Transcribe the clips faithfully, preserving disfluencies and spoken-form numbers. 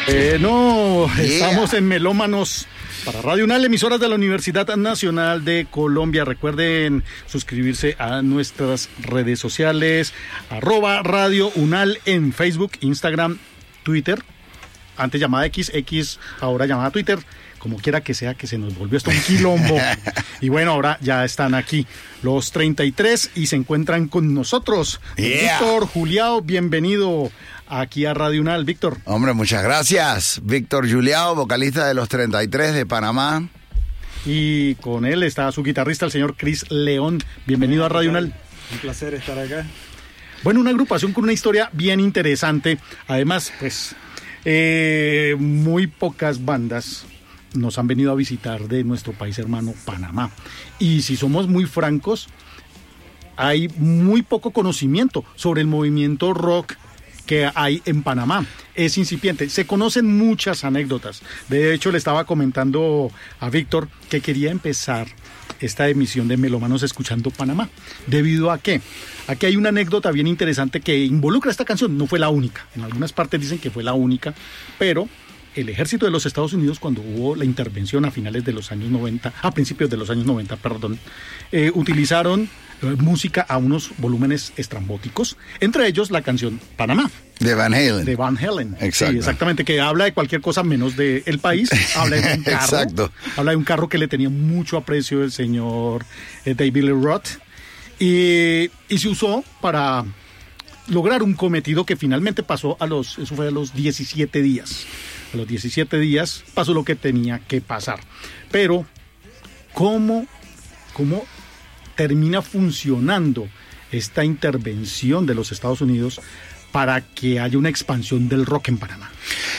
Eh, no, yeah. Estamos en Melómanos para Radio UNAL, emisoras de la Universidad Nacional de Colombia. Recuerden suscribirse a nuestras redes sociales, arroba Radio UNAL en Facebook, Instagram, Twitter, antes llamada X, X, ahora llamada Twitter, como quiera que sea, que se nos volvió esto un quilombo. Y bueno, ahora ya están aquí los treinta y tres y se encuentran con nosotros. Yeah. Víctor Juliao, bienvenido aquí a Radio UNAL, Víctor. Hombre, muchas gracias. Víctor Juliao, vocalista de los treinta y tres de Panamá. Y con él está su guitarrista, el señor Chris León. Bienvenido a Radio UNAL. Un placer estar acá. Bueno, una agrupación con una historia bien interesante. Además, pues, eh, muy pocas bandas nos han venido a visitar de nuestro país hermano Panamá. Y si somos muy francos, hay muy poco conocimiento sobre el movimiento rock que hay en Panamá. Es incipiente. Se conocen muchas anécdotas. De hecho, le estaba comentando a Víctor que quería empezar esta emisión de Melómanos escuchando Panamá. ¿Debido a qué? Aquí hay una anécdota bien interesante que involucra esta canción. No fue la única. En algunas partes dicen que fue la única, pero el ejército de los Estados Unidos, cuando hubo la intervención a finales de los años noventa, a principios de los años noventa, perdón, eh, utilizaron eh, música a unos volúmenes estrambóticos, entre ellos la canción Panamá. De Van Halen. De Van Halen. Exacto. Sí, exactamente, que habla de cualquier cosa menos del de país, habla de un carro. Exacto. Habla de un carro que le tenía mucho aprecio el señor eh, David Lee Roth, y, y se usó para lograr un cometido que finalmente pasó a los, eso fue a los diecisiete días. A los diecisiete días pasó lo que tenía que pasar. Pero, ¿cómo, cómo termina funcionando esta intervención de los Estados Unidos para que haya una expansión del rock en Panamá?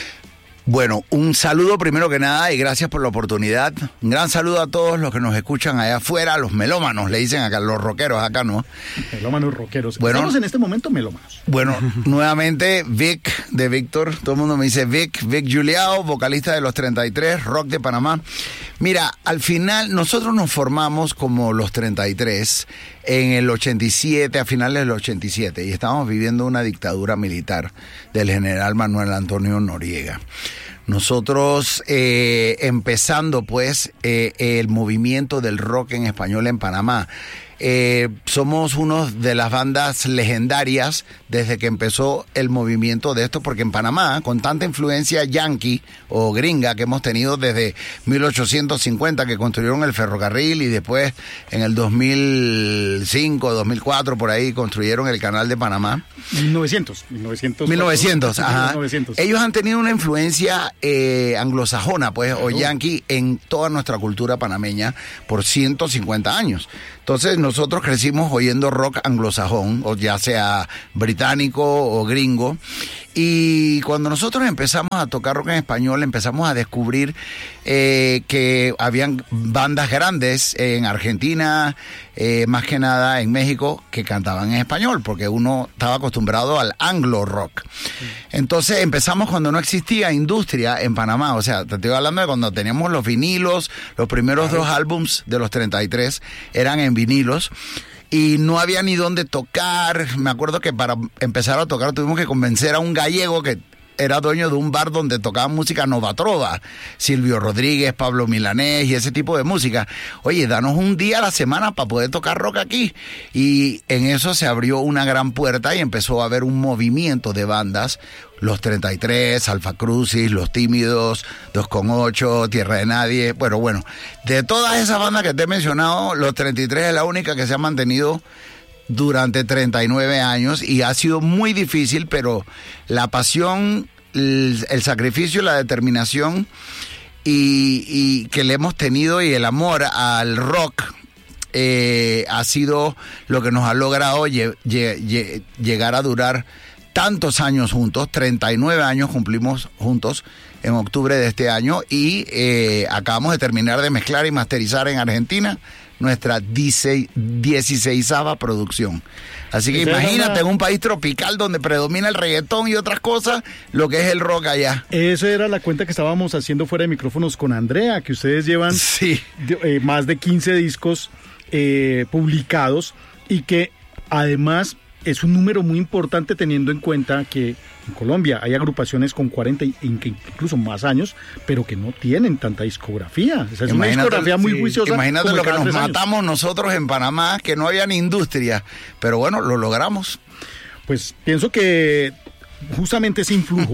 Bueno, un saludo primero que nada y gracias por la oportunidad. Un gran saludo a todos los que nos escuchan allá afuera, los melómanos, le dicen acá, los rockeros acá, ¿no? Melómanos rockeros. Bueno, estamos en este momento melómanos. Bueno, nuevamente Vic de Víctor, todo el mundo me dice Vic, Vic Juliao, vocalista de los treinta y tres, rock de Panamá. Mira, al final nosotros nos formamos como los treinta y tres en el ochenta y siete, a finales del ochenta y siete, y estábamos viviendo una dictadura militar del general Manuel Antonio Noriega. Nosotros eh, empezando pues eh, el movimiento del rock en español en Panamá. Eh, somos una de las bandas legendarias desde que empezó el movimiento de esto, porque en Panamá, con tanta influencia yankee o gringa que hemos tenido desde mil ochocientos cincuenta, que construyeron el ferrocarril, y después en el dos mil cinco, dos mil cuatro, por ahí construyeron el canal de Panamá. mil novecientos. mil novecientos, mil novecientos, ajá. mil novecientos. Ellos han tenido una influencia eh, anglosajona, pues, claro, o yankee en toda nuestra cultura panameña por ciento cincuenta años. Entonces nosotros crecimos oyendo rock anglosajón, o ya sea británico o gringo, y cuando nosotros empezamos a tocar rock en español, empezamos a descubrir eh, que habían bandas grandes en Argentina, eh, más que nada en México, que cantaban en español, porque uno estaba acostumbrado al anglo rock. Entonces empezamos cuando no existía industria en Panamá, o sea, te estoy hablando de cuando teníamos los vinilos, los primeros claro. dos álbums de los treinta y tres eran en vinilos, y no había ni dónde tocar. Me acuerdo que para empezar a tocar tuvimos que convencer a un gallego que era dueño de un bar donde tocaban música Nova Trova, Silvio Rodríguez, Pablo Milanés y ese tipo de música. Oye, danos un día a la semana para poder tocar rock aquí. Y en eso se abrió una gran puerta y empezó a haber un movimiento de bandas. Los treinta y tres, Alfa Crucis, Los Tímidos, dos con ocho, Tierra de Nadie. Bueno, bueno, de todas esas bandas que te he mencionado, Los treinta y tres es la única que se ha mantenido durante treinta y nueve años, y ha sido muy difícil, pero la pasión, el, el sacrificio, la determinación y, y que le hemos tenido, y el amor al rock eh, ha sido lo que nos ha logrado lle, lle, lle, llegar a durar tantos años juntos. Treinta y nueve años cumplimos juntos en octubre de este año, y eh, acabamos de terminar de mezclar y masterizar en Argentina nuestra dieciseisava producción. Así que esa imagínate, una... en un país tropical donde predomina el reggaetón y otras cosas, lo que es el rock allá. Esa era la cuenta que estábamos haciendo fuera de micrófonos con Andrea, que ustedes llevan sí. eh, más de quince discos eh, publicados, y que además es un número muy importante teniendo en cuenta que en Colombia hay agrupaciones con cuarenta y incluso más años, pero que no tienen tanta discografía. O sea, es imagínate, una discografía muy sí, juiciosa. Imagínate lo que nos matamos años. nosotros en Panamá, que no había ni industria, pero bueno, lo logramos. Pues pienso que justamente ese influjo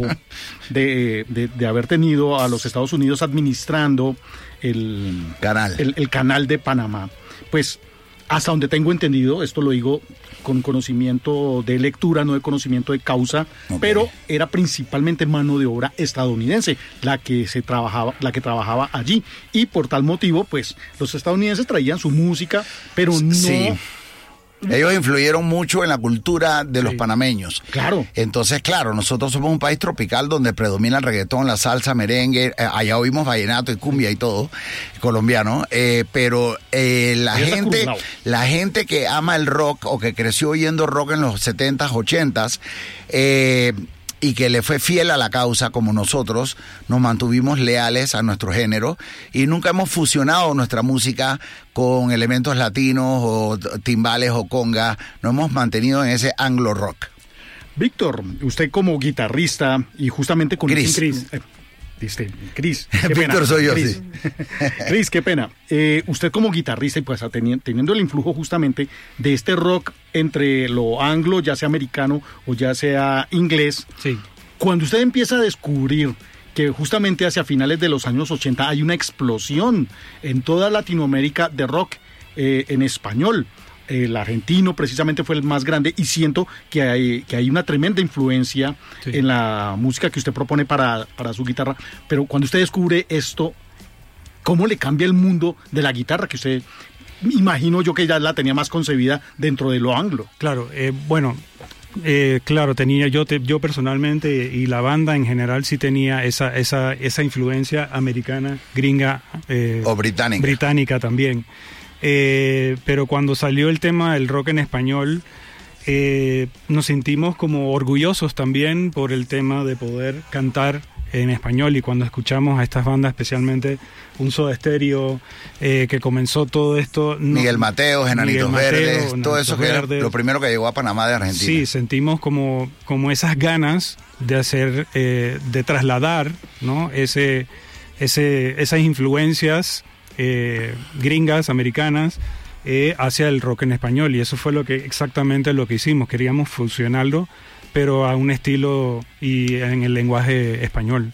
de, de, de haber tenido a los Estados Unidos administrando el canal. El, el canal de Panamá, pues hasta donde tengo entendido, esto lo digo con conocimiento de lectura, no de conocimiento de causa, okay. pero era principalmente mano de obra estadounidense la que se trabajaba, la que trabajaba allí, y por tal motivo, pues los estadounidenses traían su música, pero no. Sí. Ellos influyeron mucho en la cultura de los sí. panameños. Claro. Entonces, claro, nosotros somos un país tropical donde predomina el reggaetón, la salsa, merengue, eh, allá oímos vallenato y cumbia y todo, colombiano, eh, pero eh, la gente la gente que ama el rock o que creció oyendo rock en los setentas, ochentas, eh, y que le fue fiel a la causa como nosotros, nos mantuvimos leales a nuestro género y nunca hemos fusionado nuestra música con elementos latinos o timbales o conga, nos hemos mantenido en ese anglo rock. Víctor, usted como guitarrista y justamente con Chris. Chris, eh, Este, Cris, Víctor soy yo, Chris. sí. Cris, qué pena. Eh, usted como guitarrista y pues teniendo, teniendo el influjo justamente de este rock entre lo anglo, ya sea americano o ya sea inglés, sí. Cuando usted empieza a descubrir que justamente hacia finales de los años ochenta hay una explosión en toda Latinoamérica de rock eh, en español. El argentino precisamente fue el más grande y siento que hay, que hay una tremenda influencia sí. en la música que usted propone para, para su guitarra, pero cuando usted descubre esto, ¿cómo le cambia el mundo de la guitarra que usted, imagino yo que ya la tenía más concebida dentro de lo anglo? Claro, eh, bueno, eh, claro, tenía yo, te, yo personalmente y la banda en general sí tenía esa, esa, esa influencia americana, gringa eh, o británica. británica también. Eh, pero cuando salió el tema del rock en español, eh, nos sentimos como orgullosos también por el tema de poder cantar en español, y cuando escuchamos a estas bandas, especialmente un Soda Stereo, eh, que comenzó todo esto... No, Miguel Mateos, Enanitos Miguel Mateo, Verdes, Enanitos todo eso que Verdes. era lo primero que llegó a Panamá de Argentina. Sí, sentimos como, como esas ganas de hacer, eh, de trasladar, ¿no? Ese, ese, esas influencias Eh, gringas, americanas, eh, hacia el rock en español, y eso fue lo que exactamente lo que hicimos. Queríamos fusionarlo, pero a un estilo y en el lenguaje español.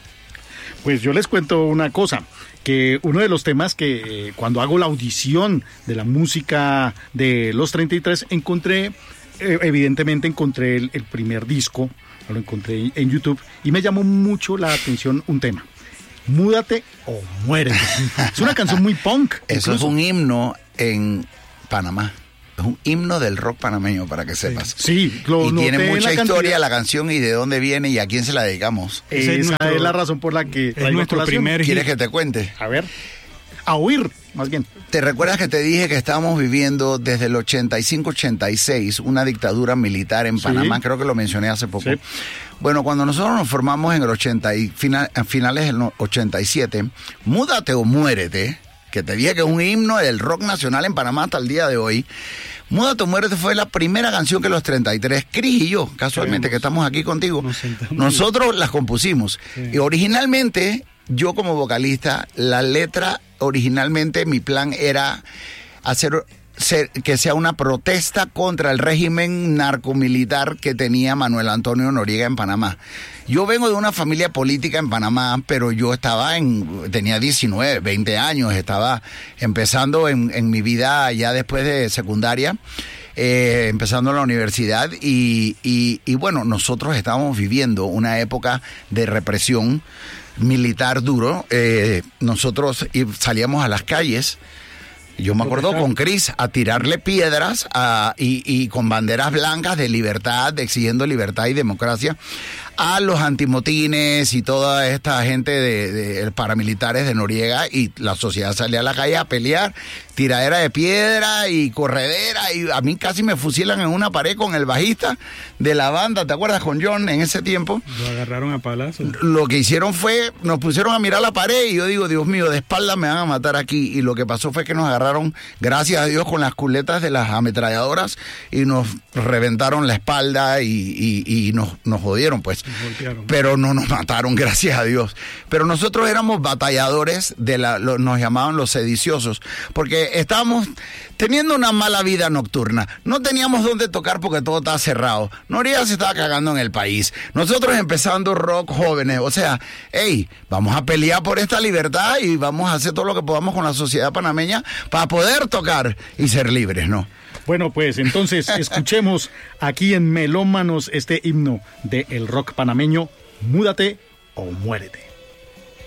Pues yo les cuento una cosa, que uno de los temas que eh, cuando hago la audición de la música de Los treinta y tres encontré, eh, evidentemente encontré el, el primer disco, lo encontré en YouTube y me llamó mucho la atención un tema. Múdate o muérete. Es una canción muy punk. Eso incluso. Es un himno en Panamá. Es un himno del rock panameño, para que sepas. Sí, lo y tiene mucha la historia cantidad. La canción y de dónde viene y a quién se la dedicamos. Esa es, nuestro, es la razón por la que es nuestro primer. ¿Quieres que te cuente? A ver. A oír, más bien. ¿Te recuerdas que te dije que estábamos viviendo desde el ochenta y cinco ochenta y seis una dictadura militar en Panamá? Sí. Creo que lo mencioné hace poco. Sí. Bueno, cuando nosotros nos formamos en el ochenta y final, a finales del ochenta y siete, Múdate o Muérete, que te dije que es un himno del rock nacional en Panamá hasta el día de hoy. Múdate o Muérete fue la primera canción que los treinta y tres, Cris y yo, casualmente, Queremos. que estamos aquí contigo, Nos nosotros las compusimos. Sí. Y originalmente, yo como vocalista, la letra, originalmente mi plan era hacer... Ser, que sea una protesta contra el régimen narcomilitar que tenía Manuel Antonio Noriega en Panamá. Yo vengo de una familia política en Panamá, pero yo estaba en, tenía diecinueve, veinte años, estaba empezando en, en mi vida ya después de secundaria, eh, empezando en la universidad y, y, y bueno, nosotros estábamos viviendo una época de represión militar duro. Eh, nosotros salíamos a las calles. Yo me acuerdo con Cris a tirarle piedras a, y, y con banderas blancas de libertad, de exigiendo libertad y democracia a los antimotines y toda esta gente de, de paramilitares de Noriega, y la sociedad salía a la calle a pelear, tiradera de piedra y corredera, y a mí casi me fusilan en una pared con el bajista de la banda, ¿te acuerdas? Con John en ese tiempo. Lo agarraron a palazos. Lo que hicieron fue, nos pusieron a mirar la pared y yo digo, Dios mío, de espalda me van a matar aquí, y lo que pasó fue que nos agarraron, gracias a Dios, con las culetas de las ametralladoras y nos reventaron la espalda y, y, y nos, nos jodieron, pues. Nos pero no nos mataron, gracias a Dios. Pero nosotros éramos batalladores, de la, lo, nos llamaban los sediciosos, porque estábamos teniendo una mala vida nocturna. No teníamos dónde tocar porque todo estaba cerrado. Noriega se estaba cagando en el país. Nosotros empezando rock jóvenes. O sea, hey, vamos a pelear por esta libertad y vamos a hacer todo lo que podamos con la sociedad panameña para poder tocar y ser libres, ¿no? Bueno, pues entonces escuchemos aquí en Melómanos este himno del rock panameño, Múdate o Muérete.